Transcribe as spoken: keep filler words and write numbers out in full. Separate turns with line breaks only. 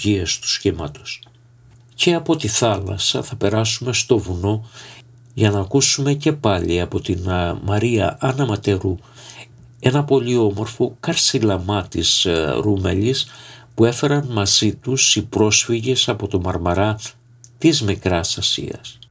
δημιουργίας του σχήματος. Και από τη θάλασσα θα περάσουμε στο βουνό για να ακούσουμε και πάλι από την Μαρία Άννα Ματερού ένα πολύ όμορφο καρσιλαμά της Ρούμελης που έφεραν μαζί τους οι πρόσφυγες από το Μαρμαρά της Μικράς Ασίας.